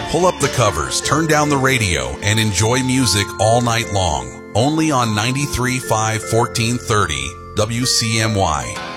Pull up the covers, turn down the radio, and enjoy music all night long. Only on 93.5 1430 WCMY.